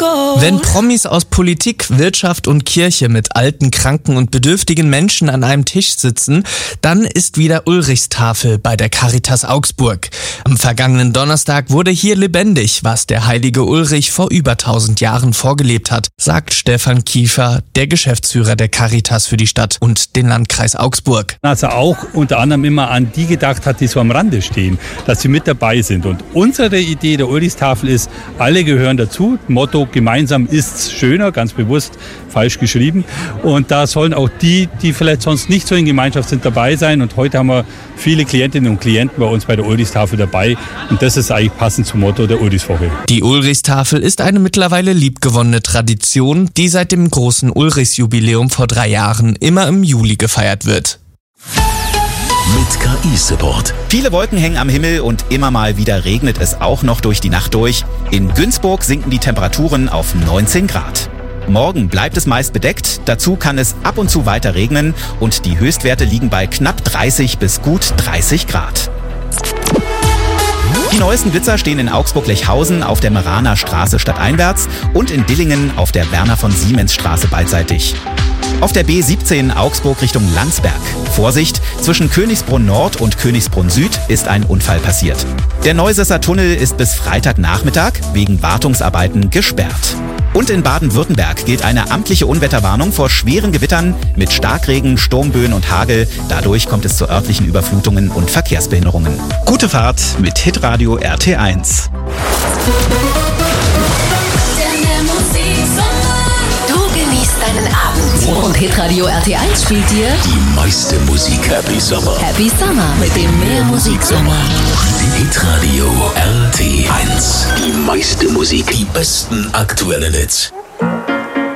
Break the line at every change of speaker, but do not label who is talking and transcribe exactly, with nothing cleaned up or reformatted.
Wenn Promis aus Politik, Wirtschaft und Kirche mit alten, kranken und bedürftigen Menschen an einem Tisch sitzen, dann ist wieder Ulrichstafel bei der Caritas Augsburg. Am vergangenen Donnerstag wurde hier lebendig, was der heilige Ulrich vor über tausend Jahren vorgelebt hat, sagt Stefan Kiefer, der Geschäftsführer der Caritas für die Stadt und den Landkreis Augsburg.
Also auch unter anderem immer an die gedacht hat, die so am Rande stehen, dass sie mit dabei sind. Und unsere Idee der Ulrichstafel ist, alle gehören dazu. Motto, gemeinsam ist's schöner, ganz bewusst falsch geschrieben. Und da sollen auch die, die vielleicht sonst nicht so in Gemeinschaft sind, dabei sein. Und heute haben wir viele Klientinnen und Klienten bei uns bei der Ulrichstafel dabei. Und das ist eigentlich passend zum Motto der Ulrichswoche.
Die Ulrichstafel ist eine mittlerweile liebgewonnene Tradition, die seit dem großen Ulrichsjubiläum vor drei Jahren immer im Juli gefeiert wird.
Mit K I-Support.
Viele Wolken hängen am Himmel und immer mal wieder regnet es auch noch durch die Nacht durch. In Günzburg sinken die Temperaturen auf neunzehn Grad. Morgen bleibt es meist bedeckt, dazu kann es ab und zu weiter regnen und die Höchstwerte liegen bei knapp dreißig bis gut dreißig Grad. Die neuesten Blitzer stehen in Augsburg-Lechhausen auf der Meraner Straße stadteinwärts und in Dillingen auf der Werner von Siemens Straße beidseitig. Auf der B siebzehn Augsburg Richtung Landsberg. Vorsicht, zwischen Königsbrunn Nord und Königsbrunn Süd ist ein Unfall passiert. Der Neusesser Tunnel ist bis Freitagnachmittag wegen Wartungsarbeiten gesperrt. Und in Baden-Württemberg gilt eine amtliche Unwetterwarnung vor schweren Gewittern mit Starkregen, Sturmböen und Hagel. Dadurch kommt es zu örtlichen Überflutungen und Verkehrsbehinderungen. Gute Fahrt mit Hitradio R T eins.
Deinen Abend. Und Hitradio R T eins spielt dir
die meiste Musik. Happy Summer.
Happy Summer mit dem Mehrmusiksommer.
Hitradio R T eins. Die meiste Musik. Die besten aktuellen Hits.